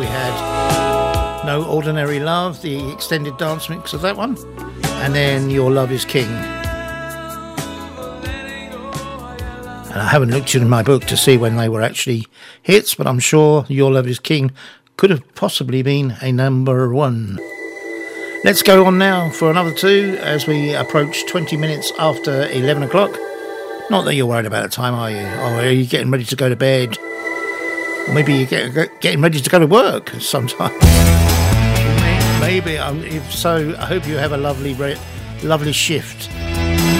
We had No Ordinary Love, the extended dance mix of that one, and then Your Love Is King. And I haven't looked in my book to see when they were actually hits, but I'm sure Your Love Is King could have possibly been a number one. Let's go on now for another two as we approach 20 minutes after 11 o'clock. Not that you're worried about the time, are you? Or are you getting ready to go to bed? Or maybe you're getting ready to go to work sometime. Maybe. If so, I hope you have a lovely shift.